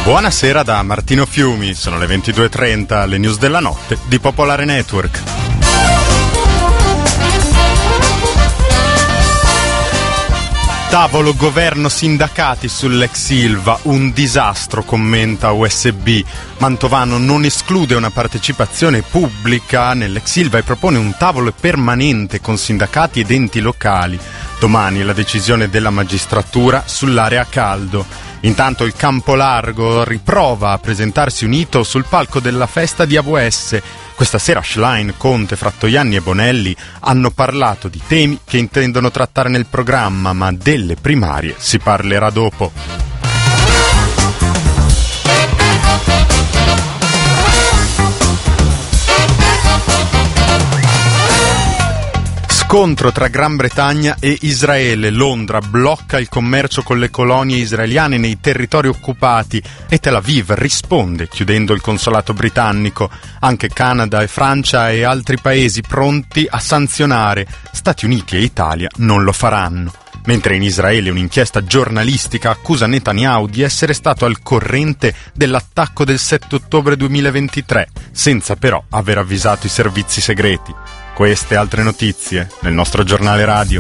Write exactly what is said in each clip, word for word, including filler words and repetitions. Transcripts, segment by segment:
Buonasera da Martino Fiumi, sono le ventidue e trenta, le news della notte di Popolare Network. Tavolo governo sindacati sull'ex Ilva, un disastro, commenta U S B. Mantovano non esclude una partecipazione pubblica nell'ex Ilva e propone un tavolo permanente con sindacati ed enti locali. Domani la decisione della magistratura sull'area caldo. Intanto il Campolargo riprova a presentarsi unito sul palco della festa di A V S. Questa sera Schlein, Conte, Frattoianni e Bonelli hanno parlato di temi che intendono trattare nel programma, ma delle primarie si parlerà dopo. Scontro tra Gran Bretagna e Israele. Londra blocca il commercio con le colonie israeliane nei territori occupati e Tel Aviv risponde chiudendo il consolato britannico. Anche Canada e Francia e altri paesi pronti a sanzionare. Stati Uniti e Italia non lo faranno. Mentre in Israele un'inchiesta giornalistica accusa Netanyahu di essere stato al corrente dell'attacco del sette ottobre duemilaventitré, senza però aver avvisato i servizi segreti. Queste e altre notizie nel nostro giornale radio.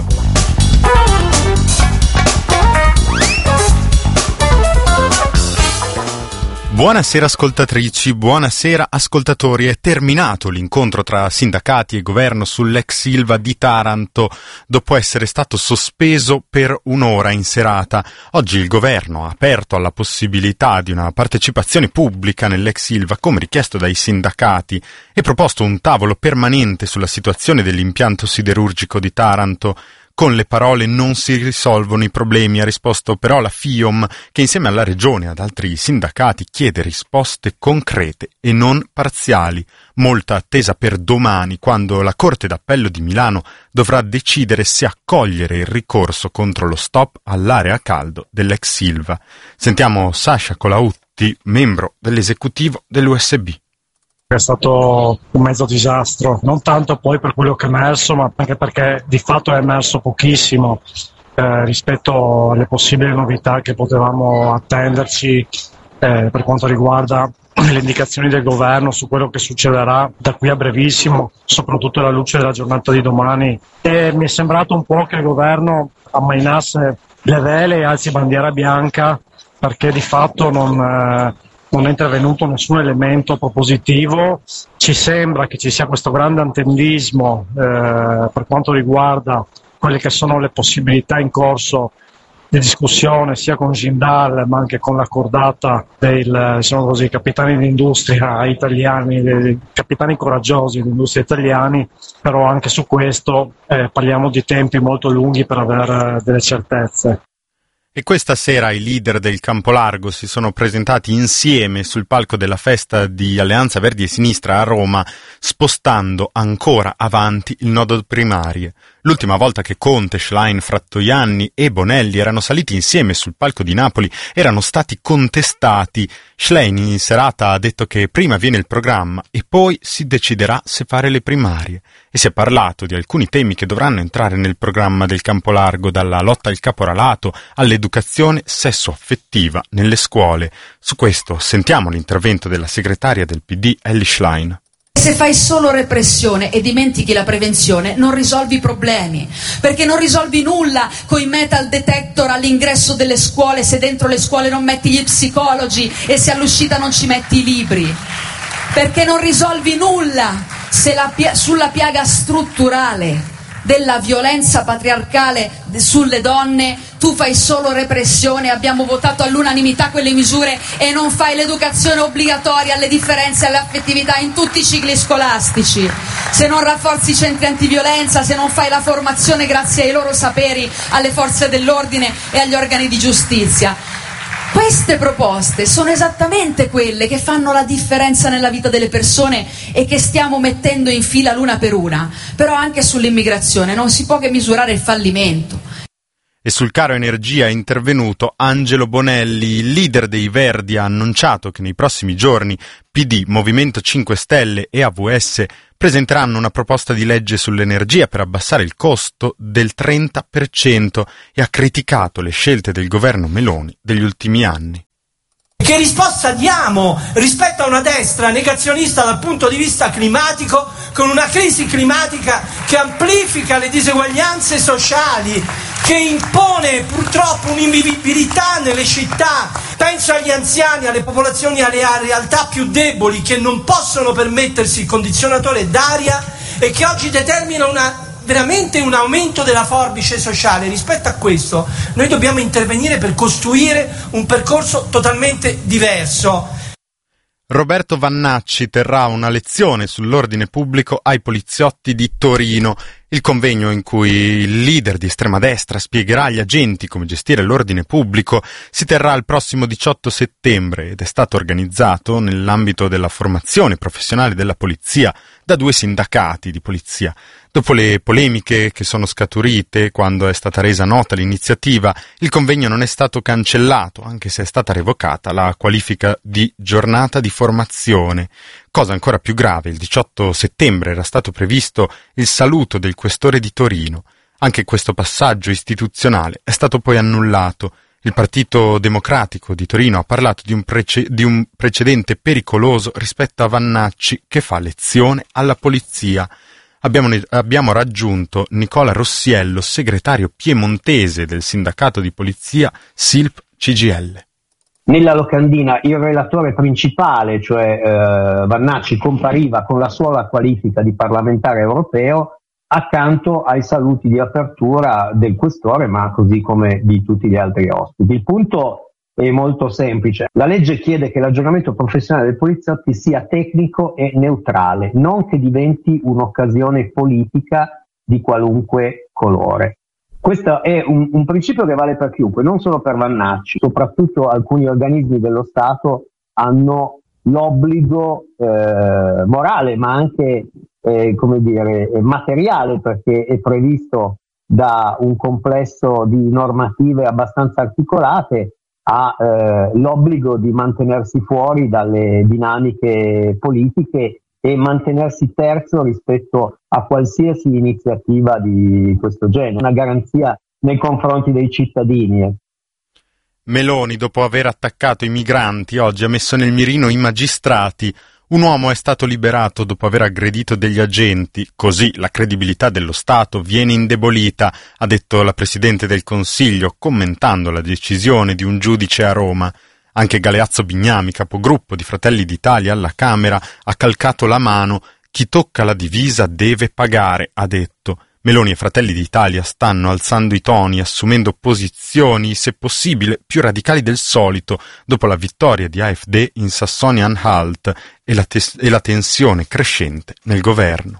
Buonasera ascoltatrici, buonasera ascoltatori. È terminato l'incontro tra sindacati e governo sull'ex Ilva di Taranto dopo essere stato sospeso per un'ora in serata. Oggi il governo ha aperto alla possibilità di una partecipazione pubblica nell'ex Ilva come richiesto dai sindacati e proposto un tavolo permanente sulla situazione dell'impianto siderurgico di Taranto. Con le parole non si risolvono i problemi, ha risposto però la FIOM, che insieme alla Regione e ad altri sindacati chiede risposte concrete e non parziali. Molta attesa per domani, quando la Corte d'Appello di Milano dovrà decidere se accogliere il ricorso contro lo stop all'area a caldo dell'ex Ilva. Sentiamo Sasha Colautti, membro dell'esecutivo dell'U S B. È stato un mezzo disastro, non tanto poi per quello che è emerso, ma anche perché di fatto è emerso pochissimo eh, rispetto alle possibili novità che potevamo attenderci eh, per quanto riguarda le indicazioni del governo su quello che succederà da qui a brevissimo, soprattutto alla luce della giornata di domani. E mi è sembrato un po' che il governo ammainasse le vele e alzi bandiera bianca, perché di fatto non... Eh, non è intervenuto nessun elemento propositivo. Ci sembra che ci sia questo grande attendismo eh, per quanto riguarda quelle che sono le possibilità in corso di discussione sia con Jindal ma anche con la cordata dei diciamo così, capitani di industria italiani, dei capitani coraggiosi di industria italiani, però anche su questo eh, parliamo di tempi molto lunghi per avere delle certezze. E questa sera i leader del Campolargo si sono presentati insieme sul palco della festa di Alleanza Verdi e Sinistra a Roma, spostando ancora avanti il nodo primarie. L'ultima volta che Conte, Schlein, Frattoianni e Bonelli erano saliti insieme sul palco di Napoli erano stati contestati. Schlein in serata ha detto che prima viene il programma e poi si deciderà se fare le primarie. E si è parlato di alcuni temi che dovranno entrare nel programma del Campolargo, dalla lotta al caporalato all'educazione sesso-affettiva nelle scuole. Su questo sentiamo l'intervento della segretaria del P D, Elly Schlein. Se fai solo repressione e dimentichi la prevenzione non risolvi i problemi, perché non risolvi nulla con i metal detector all'ingresso delle scuole se dentro le scuole non metti gli psicologi e se all'uscita non ci metti i libri, perché non risolvi nulla se la pia- sulla piaga strutturale della violenza patriarcale sulle donne tu fai solo repressione. Abbiamo votato all'unanimità quelle misure e non fai l'educazione obbligatoria alle differenze e alle affettività in tutti i cicli scolastici, se non rafforzi i centri antiviolenza, se non fai la formazione grazie ai loro saperi alle forze dell'ordine e agli organi di giustizia. Queste proposte sono esattamente quelle che fanno la differenza nella vita delle persone e che stiamo mettendo in fila l'una per una. Però anche sull'immigrazione non si può che misurare il fallimento. E sul caro energia è intervenuto Angelo Bonelli. Il leader dei Verdi ha annunciato che nei prossimi giorni P D, Movimento cinque Stelle e A V S presenteranno una proposta di legge sull'energia per abbassare il costo del trenta per cento e ha criticato le scelte del governo Meloni degli ultimi anni. Che risposta diamo rispetto a una destra negazionista dal punto di vista climatico, con una crisi climatica che amplifica le diseguaglianze sociali, che impone purtroppo un'invivibilità nelle città? Penso agli anziani, alle popolazioni, alle realtà più deboli che non possono permettersi il condizionatore d'aria e che oggi determina una veramente un aumento della forbice sociale. Rispetto a questo noi dobbiamo intervenire per costruire un percorso totalmente diverso. Roberto Vannacci terrà una lezione sull'ordine pubblico ai poliziotti di Torino. Il convegno in cui il leader di estrema destra spiegherà agli agenti come gestire l'ordine pubblico si terrà il prossimo diciotto settembre ed è stato organizzato nell'ambito della formazione professionale della polizia da due sindacati di polizia. Dopo le polemiche che sono scaturite quando è stata resa nota l'iniziativa, il convegno non è stato cancellato, anche se è stata revocata la qualifica di giornata di formazione. Cosa ancora più grave, il diciotto settembre era stato previsto il saluto del questore di Torino. Anche questo passaggio istituzionale è stato poi annullato. Il Partito Democratico di Torino ha parlato di un, prece- di un precedente pericoloso rispetto a Vannacci che fa lezione alla polizia. Abbiamo, abbiamo raggiunto Nicola Rossiello, segretario piemontese del sindacato di polizia S I L P C G I L. Nella locandina il relatore principale, cioè eh, Vannacci, compariva con la sola qualifica di parlamentare europeo accanto ai saluti di apertura del questore, ma così come di tutti gli altri ospiti. Il punto è molto semplice. La legge chiede che l'aggiornamento professionale dei poliziotti sia tecnico e neutrale, non che diventi un'occasione politica di qualunque colore. Questo è un, un principio che vale per chiunque, non solo per Vannacci. Soprattutto alcuni organismi dello Stato hanno l'obbligo eh, morale, ma anche eh, come dire, materiale, perché è previsto da un complesso di normative abbastanza articolate, ha eh, l'obbligo di mantenersi fuori dalle dinamiche politiche e mantenersi terzo rispetto a qualsiasi iniziativa di questo genere, una garanzia nei confronti dei cittadini. Meloni, dopo aver attaccato i migranti, oggi ha messo nel mirino i magistrati. Un uomo è stato liberato dopo aver aggredito degli agenti, così la credibilità dello Stato viene indebolita, ha detto la Presidente del Consiglio, commentando la decisione di un giudice a Roma. Anche Galeazzo Bignami, capogruppo di Fratelli d'Italia alla Camera, ha calcato la mano. Chi tocca la divisa deve pagare, ha detto. Meloni e Fratelli d'Italia stanno alzando i toni, assumendo posizioni, se possibile, più radicali del solito, dopo la vittoria di A F D in Sassonia-Anhalt e la, tes- e la tensione crescente nel governo.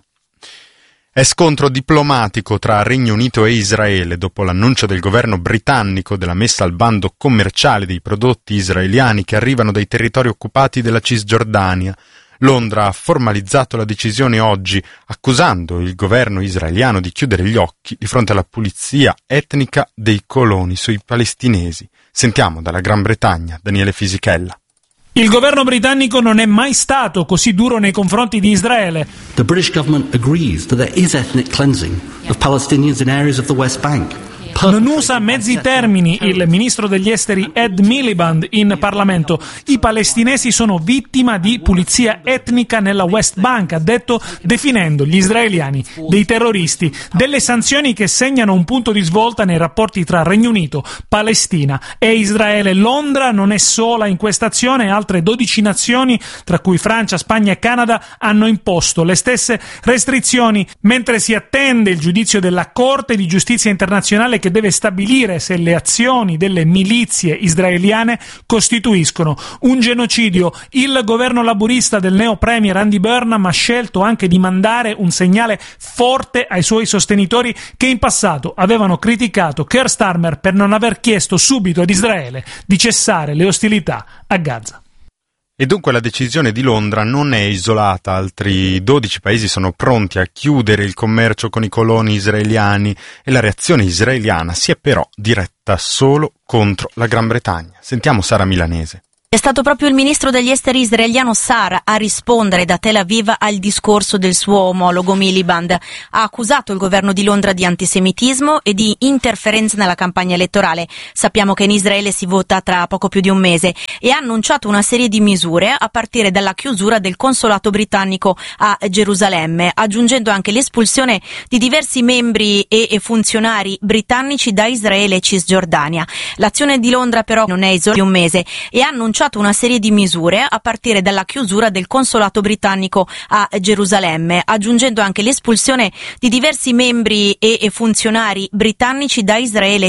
È scontro diplomatico tra Regno Unito e Israele dopo l'annuncio del governo britannico della messa al bando commerciale dei prodotti israeliani che arrivano dai territori occupati della Cisgiordania. Londra ha formalizzato la decisione oggi, accusando il governo israeliano di chiudere gli occhi di fronte alla pulizia etnica dei coloni sui palestinesi. Sentiamo dalla Gran Bretagna Daniele Fisichella. Il governo britannico non è mai stato così duro nei confronti di Israele. The British government agrees that there is ethnic cleansing of Palestinians in areas of the West Bank. Non usa mezzi termini il ministro degli esteri Ed Miliband in Parlamento. I palestinesi sono vittima di pulizia etnica nella West Bank, ha detto, definendo gli israeliani dei terroristi. Delle sanzioni che segnano un punto di svolta nei rapporti tra Regno Unito, Palestina e Israele. Londra non è sola in questa azione, altre dodici nazioni, tra cui Francia, Spagna e Canada, hanno imposto le stesse restrizioni, mentre si attende il giudizio della Corte di Giustizia Internazionale che deve stabilire se le azioni delle milizie israeliane costituiscono un genocidio. Il governo laburista del neo premier Andy Burnham ha scelto anche di mandare un segnale forte ai suoi sostenitori che in passato avevano criticato Keir Starmer per non aver chiesto subito ad Israele di cessare le ostilità a Gaza. E dunque la decisione di Londra non è isolata, altri dodici paesi sono pronti a chiudere il commercio con i coloni israeliani e la reazione israeliana si è però diretta solo contro la Gran Bretagna. Sentiamo Sara Milanese. stato proprio il ministro degli esteri israeliano Sar a rispondere da Tel Aviv al discorso del suo omologo Miliband. Ha accusato il governo di Londra di antisemitismo e di interferenza nella campagna elettorale. Sappiamo che in Israele si vota tra poco più di un mese e ha annunciato una serie di misure a partire dalla chiusura del consolato britannico a Gerusalemme, aggiungendo anche l'espulsione di diversi membri e funzionari britannici da Israele e Cisgiordania. L'azione di Londra però non è isolata di un mese e ha annunciato una serie di misure a partire dalla chiusura del consolato britannico a Gerusalemme, aggiungendo anche l'espulsione di diversi membri e funzionari britannici da Israele